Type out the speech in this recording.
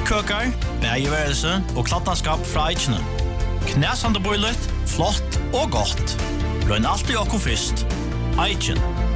Stikkökar, bægeværelse og klattanskap fra Eichene. Knæsande bøylet, flott og godt. Røyn alltid okko fyrst. Eichen.